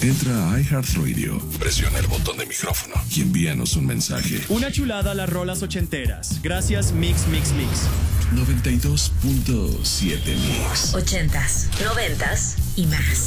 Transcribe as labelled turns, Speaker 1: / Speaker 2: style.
Speaker 1: Entra a iHeartRadio, presiona el botón de micrófono y envíanos un mensaje.
Speaker 2: Una chulada a las rolas ochenteras. Gracias Mix Mix Mix.
Speaker 1: 92.7 Mix.
Speaker 3: 80s, 90s y más.